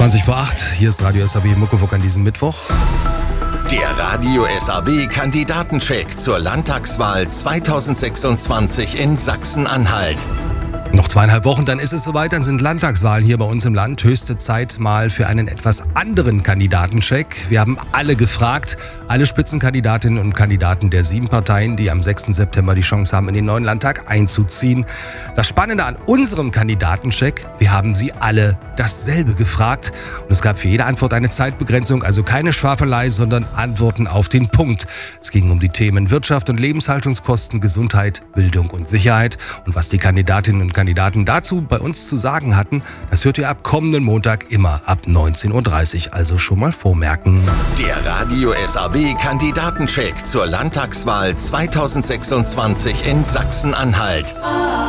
20 vor 8, hier ist Radio SAW Muckefuck an diesem Mittwoch. Der Radio SAW Kandidatencheck zur Landtagswahl 2026 in Sachsen-Anhalt. Noch 2,5 Wochen, dann ist es soweit, dann sind Landtagswahlen hier bei uns im Land. Höchste Zeit mal für einen etwas anderen Kandidatencheck. Wir haben alle gefragt, alle Spitzenkandidatinnen und Kandidaten der 7 Parteien, die am 6. September die Chance haben, in den neuen Landtag einzuziehen. Das Spannende an unserem Kandidatencheck, wir haben sie alle dasselbe gefragt. Und es gab für jede Antwort eine Zeitbegrenzung, also keine Schwafelei, sondern Antworten auf den Punkt. Es ging um die Themen Wirtschaft und Lebenshaltungskosten, Gesundheit, Bildung und Sicherheit. Und was die Kandidatinnen und Kandidaten dazu bei uns zu sagen hatten, das hört ihr ab kommenden Montag immer ab 19.30 Uhr, also schon mal vormerken. Der Radio SAW Kandidatencheck zur Landtagswahl 2026 in Sachsen-Anhalt.